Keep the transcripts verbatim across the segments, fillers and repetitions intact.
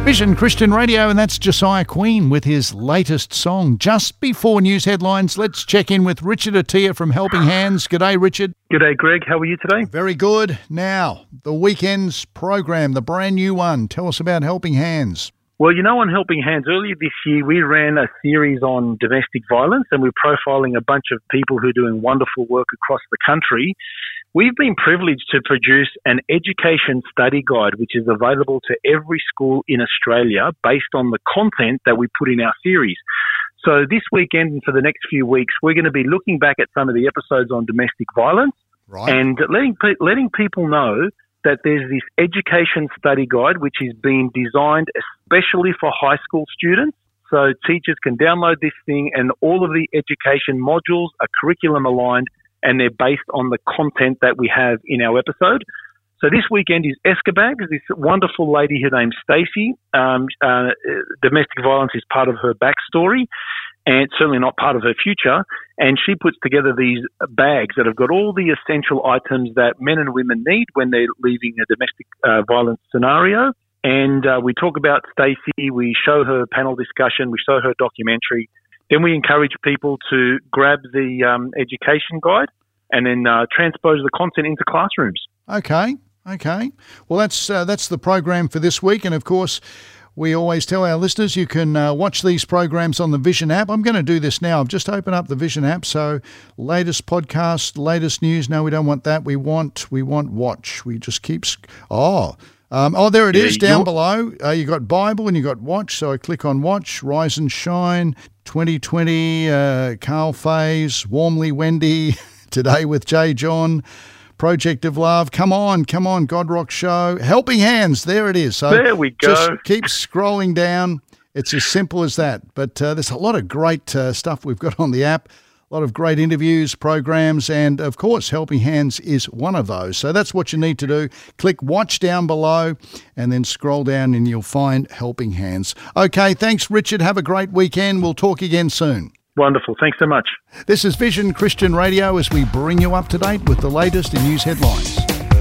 Vision Christian Radio, and that's Josiah Queen with his latest song. Just before news headlines, let's check in with Richard Attia from Helping Hands. G'day, Richard. G'day, Greg. How are you today? Very good. Now, the weekend's program, the brand new one. Tell us about Helping Hands. Well, you know, on Helping Hands, earlier this year, we ran a series on domestic violence, and we're profiling a bunch of people who are doing wonderful work across the country. We've been privileged to produce an education study guide, which is available to every school in Australia based on the content that we put in our series. So this weekend and for the next few weeks, we're going to be looking back at some of the episodes on domestic violence right. and letting pe- letting people know that there's this education study guide, which is being designed especially for high school students. So teachers can download this thing, and all of the education modules are curriculum aligned, and they're based on the content that we have in our episode. So this weekend is Escabags, this wonderful lady, her name's Stacey. Um, uh, domestic violence is part of her backstory, and certainly not part of her future. And she puts together these bags that have got all the essential items that men and women need when they're leaving a domestic uh, violence scenario. And uh, we talk about Stacey, we show her panel discussion, we show her documentary. Then we encourage people to grab the um, education guide and then uh, transpose the content into classrooms. Okay, okay. Well, that's uh, that's the program for this week. And, of course, we always tell our listeners you can uh, watch these programs on the Vision app. I'm going to do this now. I've just opened up the Vision app. So latest podcast, latest news. No, we don't want that. We want we want watch. We just keep – oh – Um, oh, there it yeah, is down below. Uh, you got Bible and you got Watch. So I click on Watch, Rise and Shine, twenty twenty, uh, Carl Faze, Warmly Wendy, Today with Jay John, Project of Love. Come on, come on, God Rock Show. Helping Hands, there it is. So there we go. Just keep scrolling down. It's as simple as that. But uh, there's a lot of great uh, stuff we've got on the app. A lot of great interviews, programs, and, of course, Helping Hands is one of those. So that's what you need to do. Click Watch down below and then scroll down and you'll find Helping Hands. Okay, thanks, Richard. Have a great weekend. We'll talk again soon. Wonderful. Thanks so much. This is Vision Christian Radio as we bring you up to date with the latest in news headlines.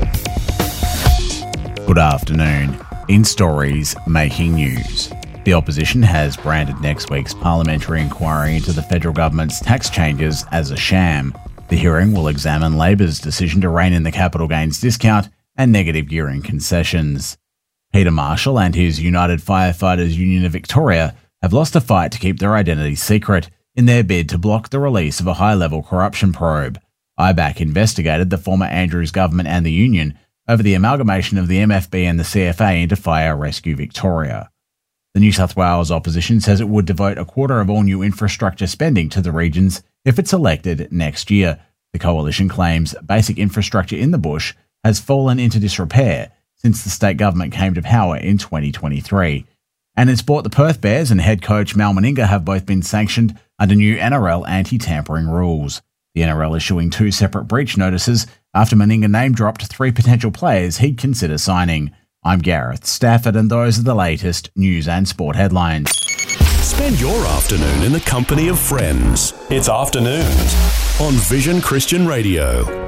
Good afternoon. In Stories Making News. The opposition has branded next week's parliamentary inquiry into the federal government's tax changes as a sham. The hearing will examine Labor's decision to rein in the capital gains discount and negative gearing concessions. Peter Marshall and his United Firefighters Union of Victoria have lost a fight to keep their identity secret in their bid to block the release of a high-level corruption probe. I B A C investigated the former Andrews government and the union over the amalgamation of the M F B and the C F A into Fire Rescue Victoria. The New South Wales opposition says it would devote a quarter of all new infrastructure spending to the regions if it's elected next year. The coalition claims basic infrastructure in the bush has fallen into disrepair since the state government came to power in twenty twenty-three. And in sport, the Perth Bears and head coach Mal Meninga have both been sanctioned under new N R L anti-tampering rules. The N R L issuing two separate breach notices after Meninga name-dropped three potential players he'd consider signing. I'm Gareth Stafford, and those are the latest news and sport headlines. Spend your afternoon in the company of friends. It's Afternoons on Vision Christian Radio.